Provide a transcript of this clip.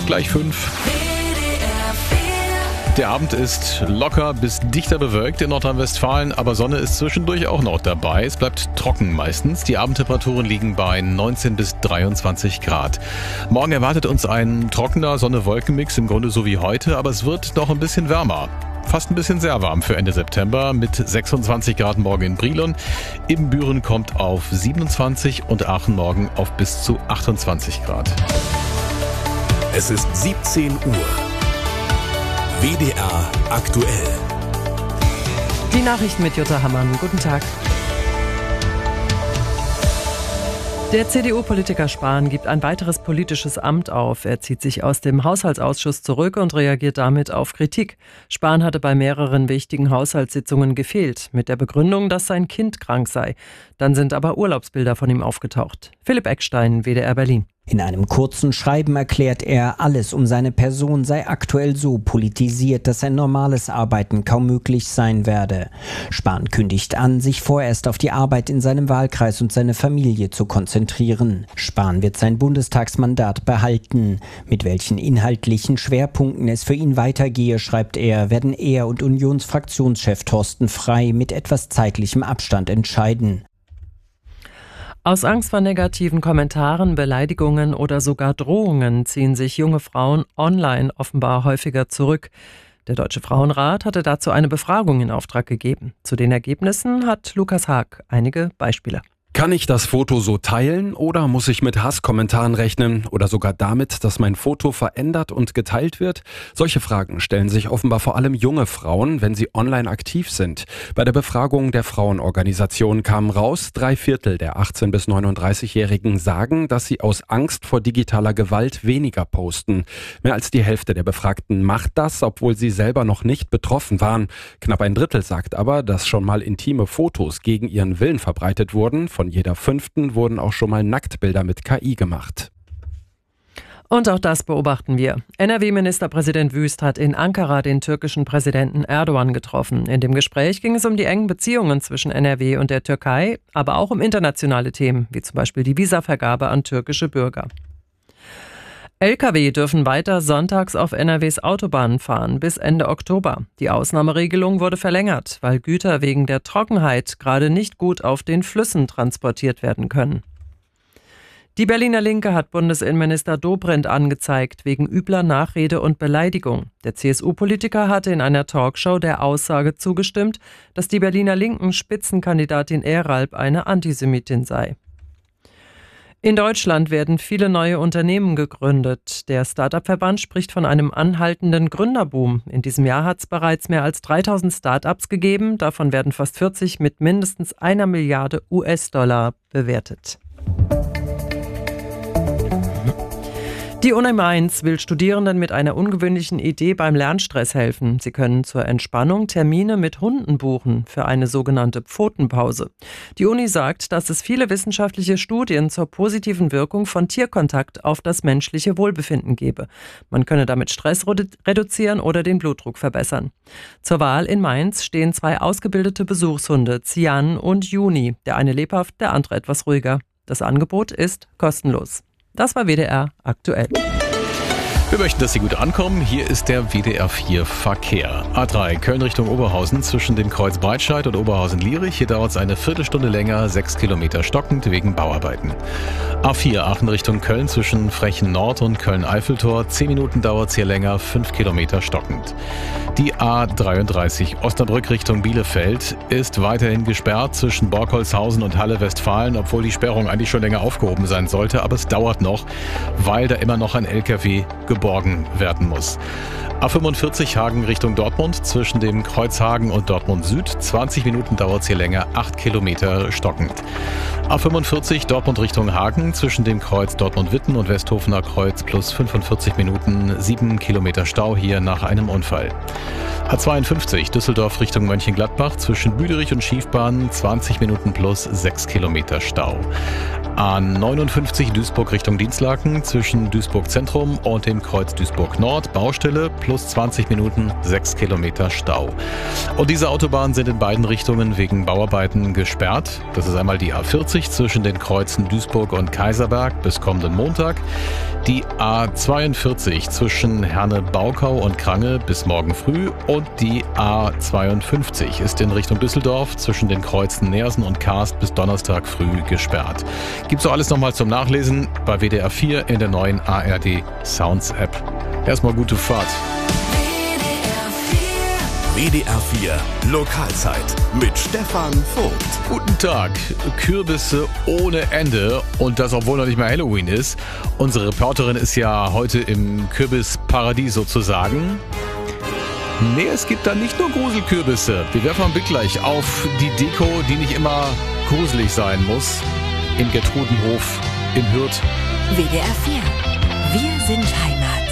Gleich 5. Der Abend ist locker bis dichter bewölkt in Nordrhein-Westfalen, aber Sonne ist zwischendurch auch noch dabei. Es bleibt trocken meistens. Die Abendtemperaturen liegen bei 19 bis 23 Grad. Morgen erwartet uns ein trockener Sonne-Wolken-Mix, im Grunde so wie heute, aber es wird noch ein bisschen wärmer. Fast ein bisschen sehr warm für Ende September mit 26 Grad morgen in Brilon. Ibbenbüren kommt auf 27 und Aachen morgen auf bis zu 28 Grad. Es ist 17 Uhr. WDR aktuell. Die Nachrichten mit Jutta Hammann. Guten Tag. Der CDU-Politiker Spahn gibt ein weiteres politisches Amt auf. Er zieht sich aus dem Haushaltsausschuss zurück und reagiert damit auf Kritik. Spahn hatte bei mehreren wichtigen Haushaltssitzungen gefehlt, mit der Begründung, dass sein Kind krank sei. Dann sind aber Urlaubsbilder von ihm aufgetaucht. Philipp Eckstein, WDR Berlin. In einem kurzen Schreiben erklärt er, alles um seine Person sei aktuell so politisiert, dass ein normales Arbeiten kaum möglich sein werde. Spahn kündigt an, sich vorerst auf die Arbeit in seinem Wahlkreis und seine Familie zu konzentrieren. Spahn wird sein Bundestagsmandat behalten. Mit welchen inhaltlichen Schwerpunkten es für ihn weitergehe, schreibt er, werden er und Unionsfraktionschef Thorsten Frey mit etwas zeitlichem Abstand entscheiden. Aus Angst vor negativen Kommentaren, Beleidigungen oder sogar Drohungen ziehen sich junge Frauen online offenbar häufiger zurück. Der Deutsche Frauenrat hatte dazu eine Befragung in Auftrag gegeben. Zu den Ergebnissen hat Lukas Haag einige Beispiele. Kann ich das Foto so teilen oder muss ich mit Hasskommentaren rechnen oder sogar damit, dass mein Foto verändert und geteilt wird? Solche Fragen stellen sich offenbar vor allem junge Frauen, wenn sie online aktiv sind. Bei der Befragung der Frauenorganisation kam raus, 3/4 der 18- bis 39-Jährigen sagen, dass sie aus Angst vor digitaler Gewalt weniger posten. Mehr als die Hälfte der Befragten macht das, obwohl sie selber noch nicht betroffen waren. Knapp ein Drittel sagt aber, dass schon mal intime Fotos gegen ihren Willen verbreitet wurden. Von jeder 5. wurden auch schon mal Nacktbilder mit KI gemacht. Und auch das beobachten wir. NRW-Ministerpräsident Wüst hat in Ankara den türkischen Präsidenten Erdogan getroffen. In dem Gespräch ging es um die engen Beziehungen zwischen NRW und der Türkei, aber auch um internationale Themen, wie zum Beispiel die Visavergabe an türkische Bürger. Lkw dürfen weiter sonntags auf NRWs Autobahnen fahren bis Ende Oktober. Die Ausnahmeregelung wurde verlängert, weil Güter wegen der Trockenheit gerade nicht gut auf den Flüssen transportiert werden können. Die Berliner Linke hat Bundesinnenminister Dobrindt angezeigt wegen übler Nachrede und Beleidigung. Der CSU-Politiker hatte in einer Talkshow der Aussage zugestimmt, dass die Berliner Linken Spitzenkandidatin Eralb eine Antisemitin sei. In Deutschland werden viele neue Unternehmen gegründet. Der Start-up-Verband spricht von einem anhaltenden Gründerboom. In diesem Jahr hat es bereits mehr als 3000 Start-ups gegeben. Davon werden fast 40 mit mindestens 1 Milliarde US-Dollar bewertet. Die Uni Mainz will Studierenden mit einer ungewöhnlichen Idee beim Lernstress helfen. Sie können zur Entspannung Termine mit Hunden buchen für eine sogenannte Pfotenpause. Die Uni sagt, dass es viele wissenschaftliche Studien zur positiven Wirkung von Tierkontakt auf das menschliche Wohlbefinden gebe. Man könne damit Stress reduzieren oder den Blutdruck verbessern. Zur Wahl in Mainz stehen 2 ausgebildete Besuchshunde, Cian und Juni. Der eine lebhaft, der andere etwas ruhiger. Das Angebot ist kostenlos. Das war WDR aktuell. Wir möchten, dass Sie gut ankommen. Hier ist der WDR 4 Verkehr. A3 Köln Richtung Oberhausen zwischen dem Kreuz Breitscheid und Oberhausen-Lierich. Hier dauert es eine Viertelstunde länger, 6 Kilometer stockend wegen Bauarbeiten. A4 Aachen Richtung Köln zwischen Frechen Nord und Köln-Eiffeltor. 10 Minuten dauert es hier länger, 5 Kilometer stockend. Die A33 Osnabrück Richtung Bielefeld ist weiterhin gesperrt zwischen Borkholzhausen und Halle-Westfalen, obwohl die Sperrung eigentlich schon länger aufgehoben sein sollte. Aber es dauert noch, weil da immer noch ein LKW geborgen werden muss. A45 Hagen Richtung Dortmund zwischen dem Kreuz Hagen und Dortmund Süd. 20 Minuten dauert es hier länger, 8 Kilometer stockend. A45 Dortmund Richtung Hagen zwischen dem Kreuz Dortmund-Witten und Westhofener Kreuz plus 45 Minuten, 7 Kilometer Stau hier nach einem Unfall. A52 Düsseldorf Richtung Mönchengladbach zwischen Büderich und Schiefbahn 20 Minuten plus 6 Kilometer Stau. A59 Duisburg Richtung Dienstlaken zwischen Duisburg Zentrum und dem Kreuz Duisburg Nord, Baustelle, plus 20 Minuten, 6 Kilometer Stau. Und diese Autobahnen sind in beiden Richtungen wegen Bauarbeiten gesperrt. Das ist einmal die A40 zwischen den Kreuzen Duisburg und Kaiserberg bis kommenden Montag, die A42 zwischen Herne-Baukau und Krange bis morgen früh und die A52 ist in Richtung Düsseldorf zwischen den Kreuzen Neersen und Karst bis Donnerstag früh gesperrt. Gibt's auch alles nochmal zum Nachlesen bei WDR 4 in der neuen ARD Sounds App. Erstmal gute Fahrt. WDR 4 Lokalzeit mit Stefan Vogt. Guten Tag. Kürbisse ohne Ende und das, obwohl noch nicht mal Halloween ist. Unsere Reporterin ist ja heute im Kürbisparadies sozusagen. Nee, es gibt da nicht nur Gruselkürbisse. Wir werfen einen Blick gleich auf die Deko, die nicht immer gruselig sein muss. Im Gertrudenhof in Hürth. WDR 4. Wir sind Heimat.